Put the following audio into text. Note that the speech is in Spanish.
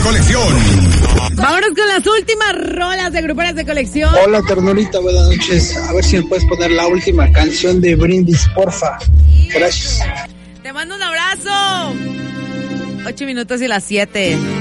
Colección. Vámonos con las últimas rolas de Gruperas de Colección. Hola, ternurita, buenas noches. A ver si me puedes poner la última canción de Brindis, porfa. Gracias. Te mando un abrazo. 8 minutos y las 7.